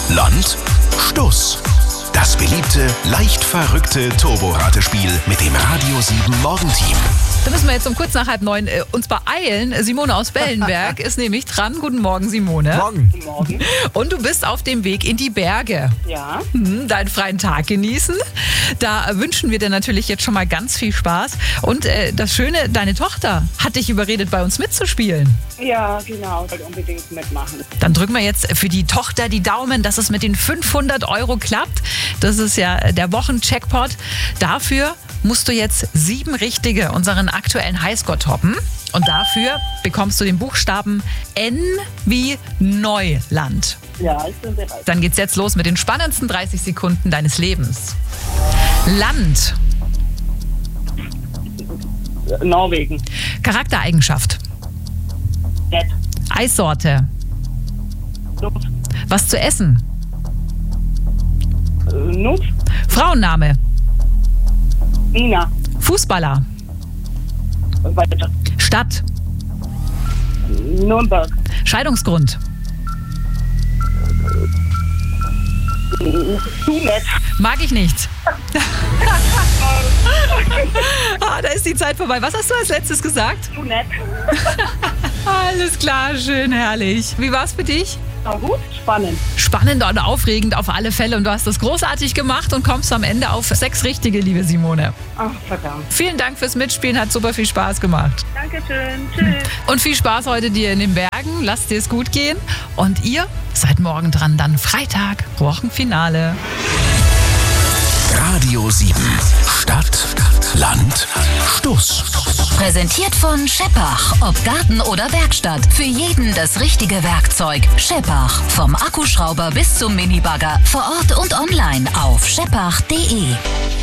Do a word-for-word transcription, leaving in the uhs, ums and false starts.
Land, Stuss. Das beliebte, leicht verrückte Turbo-Ratespiel mit dem Radio sieben Morgenteam. Da müssen wir jetzt um kurz nach halb neun äh, uns beeilen. Simone aus Wellenberg ist nämlich dran. Guten Morgen, Simone. Morgen. Guten Morgen. Und du bist auf dem Weg in die Berge. Ja. Hm, deinen freien Tag genießen. Da wünschen wir dir natürlich jetzt schon mal ganz viel Spaß. Und äh, das Schöne, deine Tochter hat dich überredet, bei uns mitzuspielen. Ja, genau. Ich wollte unbedingt mitmachen. Dann drücken wir jetzt für die Tochter die Daumen, dass es mit den fünfhundert Euro klappt. Das ist ja der Wochencheckpot. Dafür musst du jetzt sieben richtige unseren aktuellen Highscore toppen. Und dafür bekommst du den Buchstaben N wie Neuland. Ja, ich bin bereit. Dann geht's jetzt los mit den spannendsten dreißig Sekunden deines Lebens. Land, Norwegen. Charaktereigenschaft, Nett. Eissorte, Luft. was zu essen, Äh, Nuss. Frauenname, Nina. Fußballer, Weiter. Stadt, Nürnberg. Scheidungsgrund, Zu nett. mag ich nicht. Ah, da ist die Zeit vorbei. Was hast du als letztes gesagt? Zu nett. Alles klar, schön, herrlich. Wie war's für dich? Na gut, spannend. Spannend und aufregend auf alle Fälle. Und du hast das großartig gemacht und kommst am Ende auf sechs richtige, liebe Simone. Ach, verdammt. Vielen Dank fürs Mitspielen, hat super viel Spaß gemacht. Dankeschön. Tschüss. Und viel Spaß heute dir in den Bergen. Lasst dir es gut gehen. Und ihr seid morgen dran, dann Freitag, Wochenfinale. Radio sieben. Stadt, Land, Stuss. Präsentiert von Scheppach. Ob Garten oder Werkstatt. Für jeden das richtige Werkzeug. Scheppach. Vom Akkuschrauber bis zum Minibagger. Vor Ort und online auf scheppach punkt de.